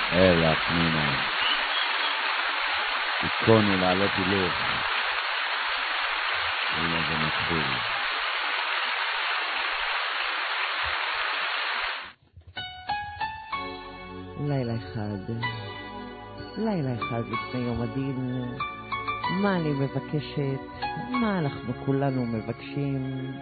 אלא פנינה. תיקונו לעלות הילוך. הנה זה מתחיל. לילה אחד לפני יום הדין, מה אני מבקשת, מה אנחנו כולנו מבקשים,